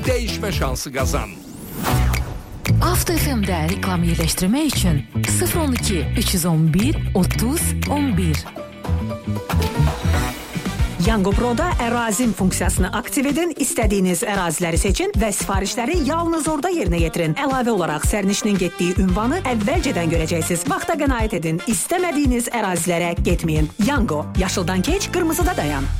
Değişme şansı kazan. Avto FM'de reklam yerleştirme için 012 311 30 11. Yango Pro'da ərazim funksiyasını aktiv edin, istədiyiniz əraziləri seçin və sifarişləri yalnız orada yerinə yetirin. Əlavə olaraq sərnişinin getdiyi ünvanı əvvəlcədən görəcəksiniz. Vaxta qənaət edin, istəmədiyiniz ərazilərə getməyin. Yango, yaşıldan keç, qırmızıda dayan.